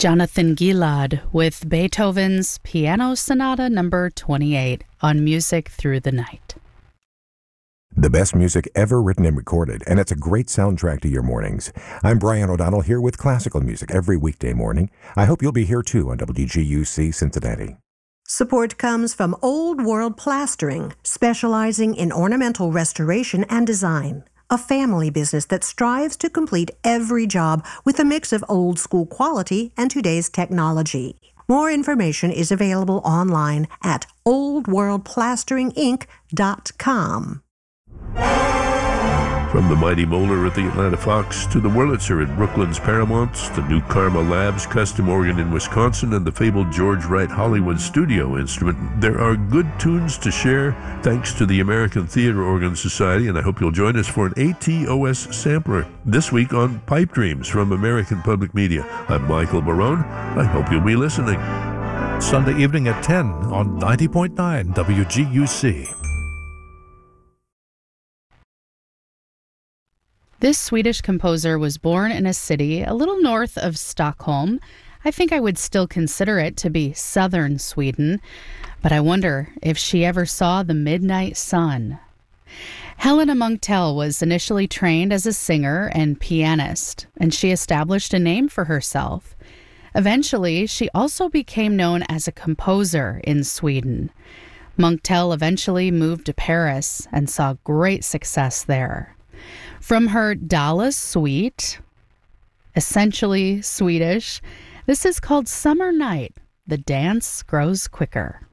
Jonathan Gilad with Beethoven's Piano Sonata No. 28 on Music Through the Night. The best music ever written and recorded, and it's a great soundtrack to your mornings. I'm Brian O'Donnell here with classical music every weekday morning. I hope you'll be here too on WGUC Cincinnati. Support comes from Old World Plastering, specializing in ornamental restoration and design. A family business that strives to complete every job with a mix of old school quality and today's technology. More information is available online at oldworldplasteringinc.com. From the mighty Moeller at the Atlanta Fox to the Wurlitzer at Brooklyn's Paramount, the new Karma Labs custom organ in Wisconsin, and the fabled George Wright Hollywood studio instrument, there are good tunes to share thanks to the American Theater Organ Society, and I hope you'll join us for an ATOS sampler this week on Pipe Dreams from American Public Media. I'm Michael Barone. I hope you'll be listening. Sunday evening at 10 on 90.9 WGUC. This Swedish composer was born in a city a little north of Stockholm. I think I would still consider it to be southern Sweden, but I wonder if she ever saw the midnight sun. Helena Munktell was initially trained as a singer and pianist, and she established a name for herself. Eventually, she also became known as a composer in Sweden. Munktell eventually moved to Paris and saw great success there. From her Dala Suite, essentially Swedish, this is called Summer Night. The Dance Grows Quicker.